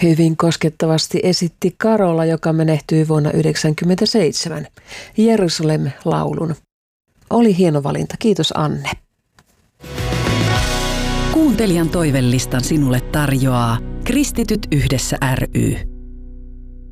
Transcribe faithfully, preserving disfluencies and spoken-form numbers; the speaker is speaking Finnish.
Hyvin koskettavasti esitti Karola, joka menehtyi vuonna yhdeksänkymmentäseitsemän, Jerusalem-laulun. Oli hieno valinta. Kiitos Anne. Kuuntelijan toivelistan sinulle tarjoaa Kristityt yhdessä ry.